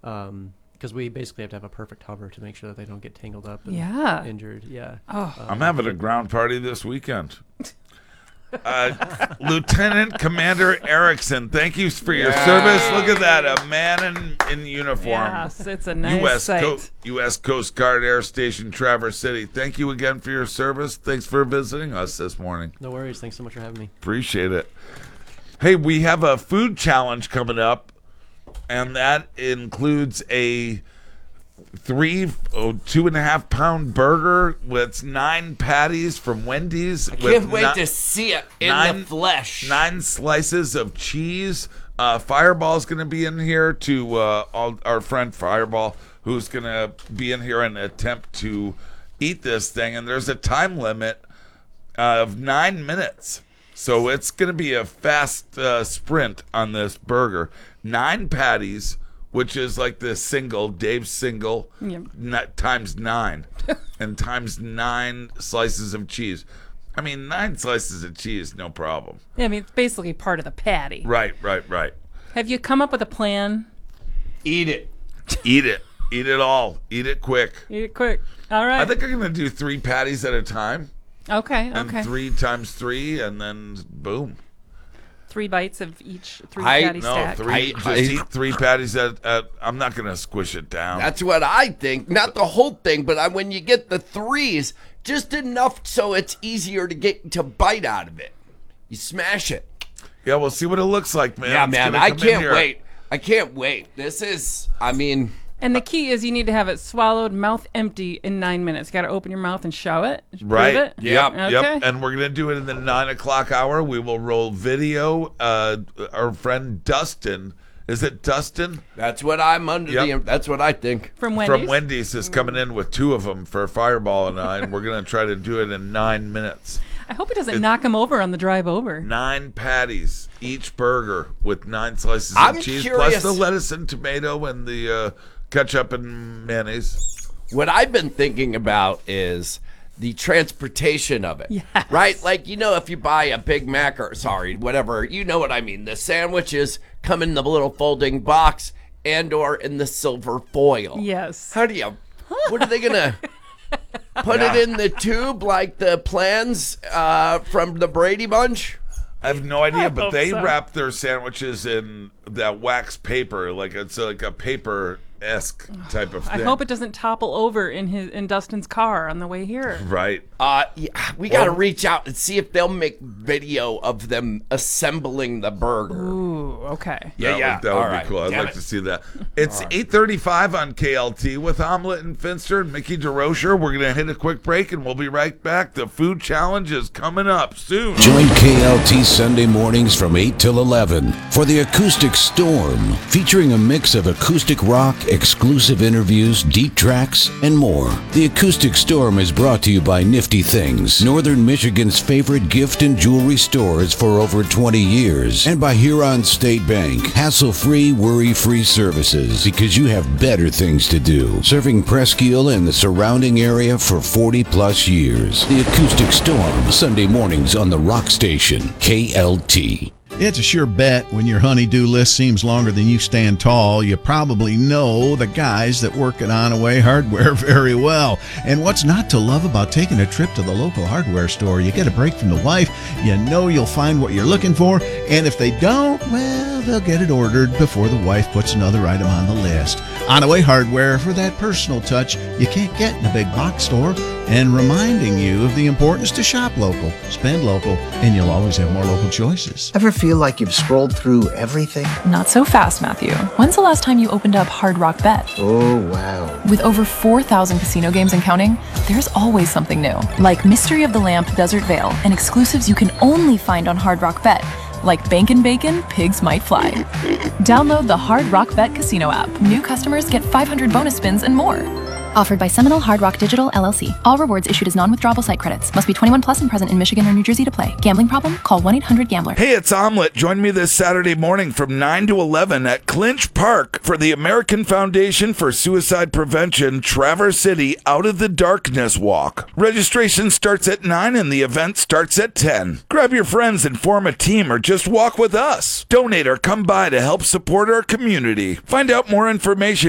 Because we basically have to have a perfect hover to make sure that they don't get tangled up and injured. Yeah. Oh. I'm having a ground party this weekend. Lieutenant Commander Erickson, thank you for your service. Look at that, a man in uniform. Yes, it's a nice sight. U.S. Coast Guard Air Station, Traverse City. Thank you again for your service. Thanks for visiting us this morning. No worries. Thanks so much for having me. Appreciate it. Hey, we have a food challenge coming up, and that includes a 2.5 pound burger with 9 patties from Wendy's. I can't wait to see it in the flesh. 9 slices of cheese. Fireball's going to be in here to our friend Fireball, who's going to be in here and attempt to eat this thing. And there's a time limit of 9 minutes. So it's going to be a fast sprint on this burger. 9 patties, which is like the single, Dave's single, times 9, and times 9 slices of cheese. I mean, 9 slices of cheese, no problem. Yeah, I mean, it's basically part of the patty. Right. Have you come up with a plan? Eat it. Eat it. Eat it all. Eat it quick. Eat it quick. All right. I think I'm going to do 3 patties at a time. Okay. And 3 times 3, and then boom. 3 bites of each 3 patty stack. Eat 3 patties at I'm not going to squish it down. That's what I think. Not the whole thing, but when you get the 3s, just enough so it's easier to bite out of it. You smash it. Yeah, we'll see what it looks like, man. Yeah, man, I can't wait. I can't wait. This is, And the key is you need to have it swallowed, mouth empty in 9 minutes. You got to open your mouth and show it. Right. It. Yep. Okay. Yep. And we're going to do it in the 9 o'clock hour. We will roll video. Our friend Dustin. Is it Dustin? That's what I'm under that's what I think. From Wendy's? From Wendy's is coming in with 2 of them for Fireball and I, and we're going to try to do it in 9 minutes. I hope it doesn't knock him over on the drive over. 9 patties, each burger with 9 slices of cheese, plus the lettuce and tomato and the ketchup and mayonnaise. What I've been thinking about is the transportation of it. Yes. Right? Like, if you buy a Big Mac whatever, you know what I mean. The sandwiches come in the little folding box or in the silver foil. Yes. What are they going to put it in the tube like the plans from the Brady Bunch? I have no idea, but they wrap their sandwiches in that wax paper, like it's like a paper-esque type of thing. I hope it doesn't topple over in Dustin's car on the way here. Right. We got to reach out and see if they'll make video of them assembling the burger. Ooh, okay. That would be cool. I'd like to see that. It's 8:35 on KLT with Omelet and Finster and Mickey DeRocher. We're going to hit a quick break, and we'll be right back. The food challenge is coming up soon. Join KLT Sunday mornings from 8 till 11 for the Acoustic Storm, featuring a mix of acoustic rock, exclusive interviews, deep tracks, and more. The Acoustic Storm is brought to you by Nifty Things, Northern Michigan's favorite gift and jewelry stores for over 20 years, and by Huron State Bank, hassle-free, worry-free services, because you have better things to do. Serving Presque Isle and the surrounding area for 40-plus years. The Acoustic Storm, Sunday mornings on the Rock Station, KLT. It's a sure bet when your honey-do list seems longer than you stand tall. You probably know the guys that work at On-A-Way Hardware very well. And what's not to love about taking a trip to the local hardware store? You get a break from the wife, you know you'll find what you're looking for, and if they don't, well, they'll get it ordered before the wife puts another item on the list. On-A-Way Hardware for that personal touch you can't get in a big box store, and reminding you of the importance to shop local, spend local, and you'll always have more local choices. Ever feel like you've scrolled through everything? Not so fast, Matthew. When's the last time you opened up Hard Rock Bet? Oh, wow. With over 4,000 casino games and counting, there's always something new. Like Mystery of the Lamp Desert Vale and exclusives you can only find on Hard Rock Bet. Like Bankin' Bacon, Pigs Might Fly. Download the Hard Rock Bet Casino app. New customers get 500 bonus spins and more. Offered by Seminole Hard Rock Digital, LLC. All rewards issued as non-withdrawable site credits. Must be 21 plus and present in Michigan or New Jersey to play. Gambling problem? Call 1-800-GAMBLER. Hey, it's Omelet. Join me this Saturday morning from 9 to 11 at Clinch Park for the American Foundation for Suicide Prevention Traverse City Out of the Darkness Walk. Registration starts at 9 and the event starts at 10. Grab your friends and form a team or just walk with us. Donate or come by to help support our community. Find out more information